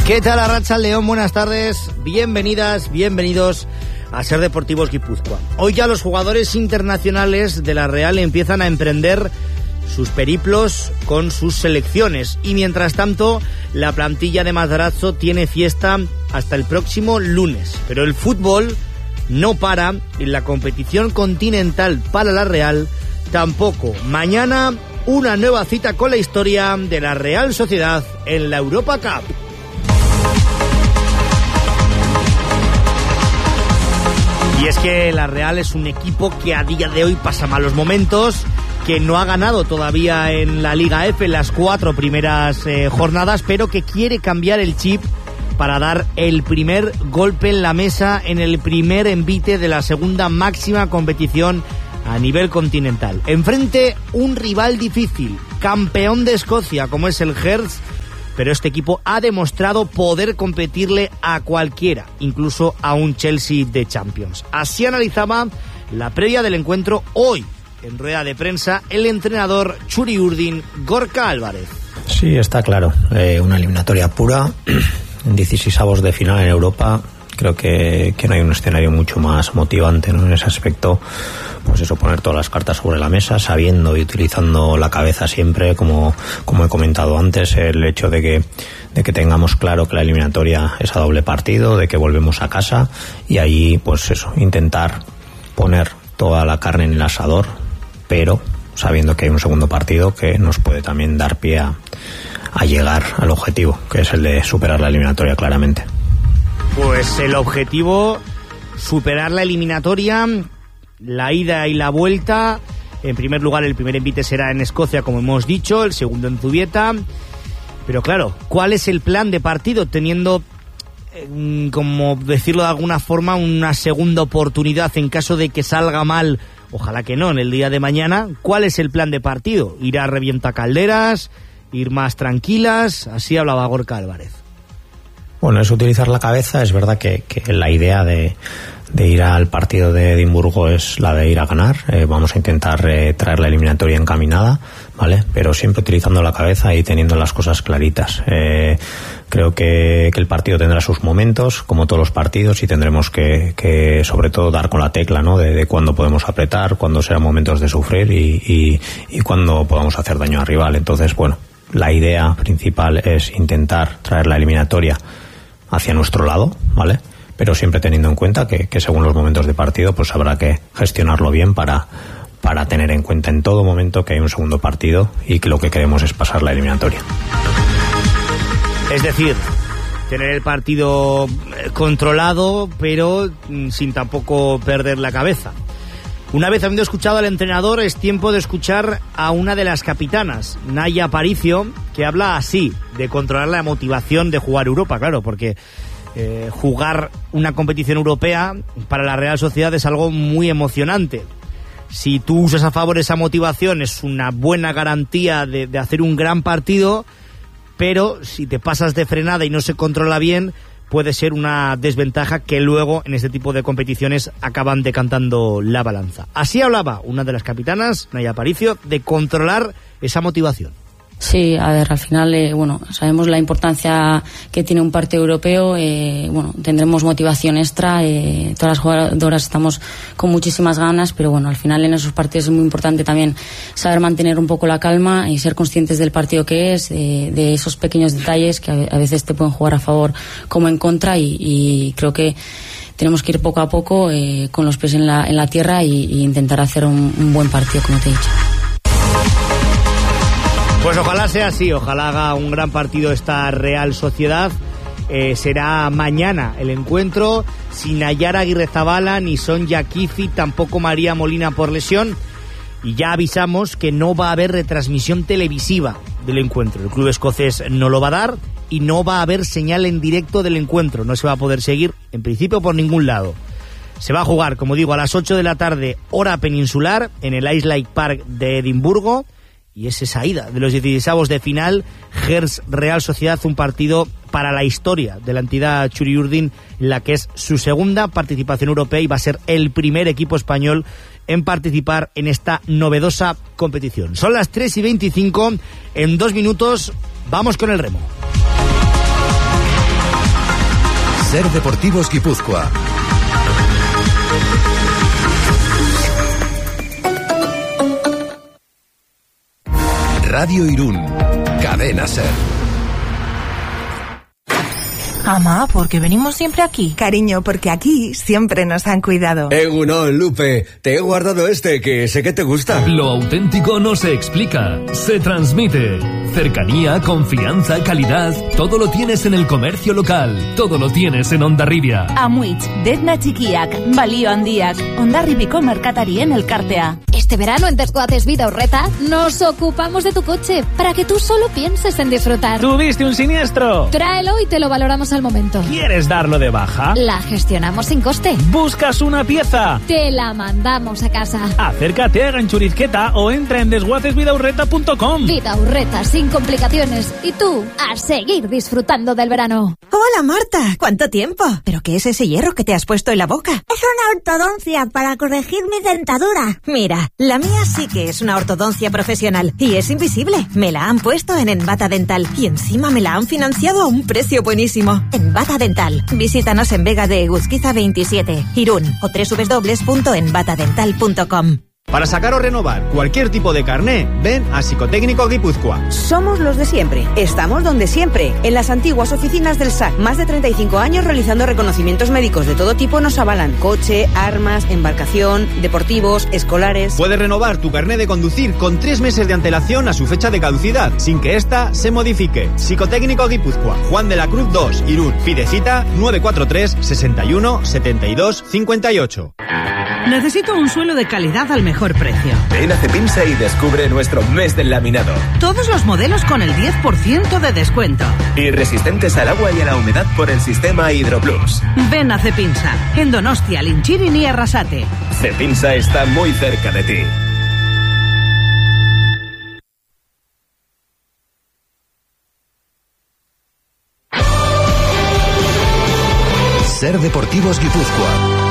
¿Qué tal, Arratsaldeon? Buenas tardes, bienvenidas, bienvenidos a Ser Deportivos Guipúzcoa. Hoy ya los jugadores internacionales de la Real empiezan a emprender sus periplos con sus selecciones y mientras tanto la plantilla de Matarazzo tiene fiesta hasta el próximo lunes. Pero el fútbol no para y la competición continental para la Real tampoco. Mañana una nueva cita con la historia de la Real Sociedad en la Europa Cup. Y es que la Real es un equipo que a día de hoy pasa malos momentos, que no ha ganado todavía en la Liga F en las 4 primeras jornadas, pero que quiere cambiar el chip para dar el primer golpe en la mesa en el primer envite de la segunda máxima competición a nivel continental. Enfrente un rival difícil, campeón de Escocia como es el Hearts, pero este equipo ha demostrado poder competirle a cualquiera, incluso a un Chelsea de Champions. Así analizaba la previa del encuentro hoy, en rueda de prensa, el entrenador Txuri Urdin, Gorka Álvarez. Sí, está claro, una eliminatoria pura, en 16avos de final en Europa. Creo que no hay un escenario mucho más motivante, ¿no? En ese aspecto, pues eso, poner todas las cartas sobre la mesa, sabiendo y utilizando la cabeza siempre, como he comentado antes, el hecho de que tengamos claro que la eliminatoria es a doble partido, de que volvemos a casa y ahí, pues eso, intentar poner toda la carne en el asador, pero sabiendo que hay un segundo partido que nos puede también dar pie a llegar al objetivo, que es el de superar la eliminatoria claramente. Pues el objetivo, superar la eliminatoria, la ida y la vuelta. En primer lugar, el primer envite será en Escocia, como hemos dicho, el segundo en Zubieta. Pero claro, ¿cuál es el plan de partido? Teniendo, como decirlo de alguna forma, una segunda oportunidad en caso de que salga mal, ojalá que no, en el día de mañana. ¿Cuál es el plan de partido? ¿Ir a revientacalderas? ¿Ir más tranquilas? Así hablaba Gorka Álvarez. Bueno, es utilizar la cabeza. Es verdad que la idea de ir al partido de Edimburgo es la de ir a ganar. Vamos a intentar traer la eliminatoria encaminada, ¿vale? Pero siempre utilizando la cabeza y teniendo las cosas claritas. Creo que el partido tendrá sus momentos, como todos los partidos, y tendremos que sobre todo dar con la tecla, ¿no? De cuándo podemos apretar, cuándo serán momentos de sufrir y cuándo podamos hacer daño al rival. Entonces, bueno, la idea principal es intentar traer la eliminatoria hacia nuestro lado, ¿vale? Pero siempre teniendo en cuenta que según los momentos de partido, pues habrá que gestionarlo bien para tener en cuenta en todo momento que hay un segundo partido y que lo que queremos es pasar la eliminatoria. Es decir, tener el partido controlado, pero sin tampoco perder la cabeza. Una vez habiendo escuchado al entrenador, es tiempo de escuchar a una de las capitanas, Naya Aparicio, que habla así, de controlar la motivación de jugar Europa, claro, porque jugar una competición europea para la Real Sociedad es algo muy emocionante. Si tú usas a favor esa motivación, es una buena garantía de hacer un gran partido, pero si te pasas de frenada y no se controla bien, puede ser una desventaja que luego en este tipo de competiciones acaban decantando la balanza. Así hablaba una de las capitanas, Naya Aparicio, de controlar esa motivación. Sí, a ver, al final, sabemos la importancia que tiene un partido europeo, tendremos motivación extra, todas las jugadoras estamos con muchísimas ganas, pero bueno, al final en esos partidos es muy importante también saber mantener un poco la calma y ser conscientes del partido que es, de esos pequeños detalles que a veces te pueden jugar a favor como en contra y creo que tenemos que ir poco a poco con los pies en la tierra y intentar hacer un buen partido, como te he dicho. Pues ojalá sea así, ojalá haga un gran partido esta Real Sociedad. Será mañana el encuentro, sin Nayara Aguirrezabala, ni Sonia Kifi, tampoco María Molina por lesión. Y ya avisamos que no va a haber retransmisión televisiva del encuentro. El club escocés no lo va a dar y no va a haber señal en directo del encuentro. No se va a poder seguir, en principio, por ningún lado. Se va a jugar, como digo, a las 8 de la tarde, hora peninsular, en el Islake Park de Edimburgo. Y es esa ida de los 16avos de final, Hearts Real Sociedad, un partido para la historia de la entidad Txuri Urdin, en la que es su segunda participación europea y va a ser el primer equipo español en participar en esta novedosa competición. Son las 3:25, en 2 minutos vamos con el remo. Ser Deportivos Guipúzcoa. Radio Irún, Cadena Ser. Ama, ¿por qué venimos siempre aquí? Cariño, porque aquí siempre nos han cuidado. Egunon, Lupe, te he guardado que sé que te gusta. Lo auténtico no se explica, se transmite. Cercanía, confianza, calidad, todo lo tienes en el comercio local, todo lo tienes en Hondarribia. Amuitz, Detna Txikiak, Balio Handiak, Hondarribiko merkatarien elkartea. Este verano en Desguaces Vida Urreta nos ocupamos de tu coche para que tú solo pienses en disfrutar. ¿Tuviste un siniestro? Tráelo y te lo valoramos al momento. ¿Quieres darlo de baja? La gestionamos sin coste. ¿Buscas una pieza? Te la mandamos a casa. Acércate a Ganchurizqueta o entra en desguacesvidaurreta.com. Vida Urreta, sin complicaciones. Y tú, a seguir disfrutando del verano. Hola, Marta. ¿Cuánto tiempo? ¿Pero qué es ese hierro que te has puesto en la boca? Es una ortodoncia para corregir mi dentadura. Mira, la mía sí que es una ortodoncia profesional y es invisible. Me la han puesto en Envata Dental y encima me la han financiado a un precio buenísimo. Envata Dental. Visítanos en Vega de Eguzquiza 27, Irún, o www.envatadental.com. Para sacar o renovar cualquier tipo de carné, ven a Psicotécnico Guipúzcoa. Somos los de siempre. Estamos donde siempre, en las antiguas oficinas del SAC. Más de 35 años realizando reconocimientos médicos de todo tipo nos avalan. Coche, armas, embarcación, deportivos, escolares. Puedes renovar tu carné de conducir con 3 meses de antelación a su fecha de caducidad, sin que ésta se modifique. Psicotécnico Guipúzcoa, Juan de la Cruz 2, Irún. Pide cita 943 61 72 58. Necesito un suelo de calidad al mejor precio. Ven a Cepinsa y descubre nuestro mes del laminado. Todos los modelos con el 10% de descuento. Y resistentes al agua y a la humedad por el sistema HidroPlus. Ven a Cepinsa, en Donostia, Linchirin y Arrasate. Cepinsa está muy cerca de ti. Ser Deportivos Guipúzcoa.